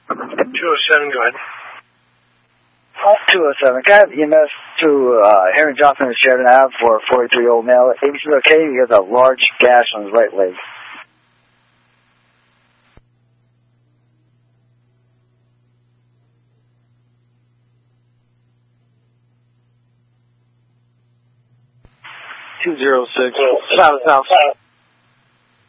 207, go ahead. 207. Can I have EMS to Henry Johnson and Sheridan Ave for a 43-year-old male? He's okay. He has a large gash on his right leg. South.